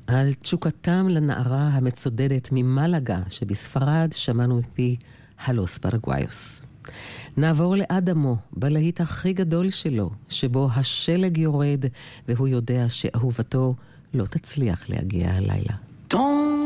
על תשוקתם לנערה המצודדת ממלגה שבספרד שמענו מפי הלוס פרגוויוס. נעבור לאדמו, בלהיט הכי גדול שלו, שבו השלג יורד והוא יודע שאהובתו לא תצליח להגיע הלילה.